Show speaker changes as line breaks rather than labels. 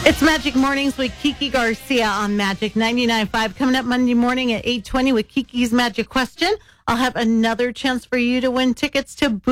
It's Magic Mornings with Kiki Garcia on Magic 99.5. Coming up Monday morning at 8:20 with Kiki's Magic Question. I'll have another chance for you to win tickets to